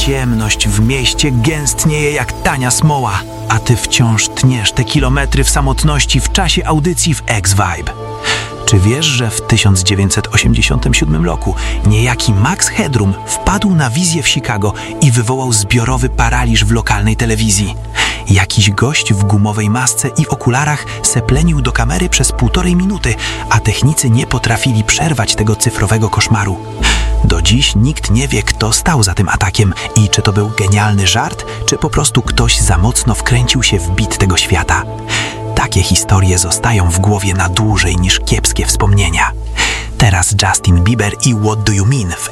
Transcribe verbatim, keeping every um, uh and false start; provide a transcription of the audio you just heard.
Ciemność w mieście gęstnieje jak tania smoła, a ty wciąż tniesz te kilometry w samotności w czasie audycji w X-Vibe. Czy wiesz, że w tysiąc dziewięćset osiemdziesiątym siódmym roku niejaki Max Headroom wpadł na wizję w Chicago i wywołał zbiorowy paraliż w lokalnej telewizji? Jakiś gość w gumowej masce i okularach seplenił do kamery przez półtorej minuty, a technicy nie potrafili przerwać tego cyfrowego koszmaru. Do dziś nikt nie wie, kto stał za tym atakiem i czy to był genialny żart, czy po prostu ktoś za mocno wkręcił się w bit tego świata. Takie historie zostają w głowie na dłużej niż kiepskie wspomnienia. Teraz Justin Bieber i What Do You Mean w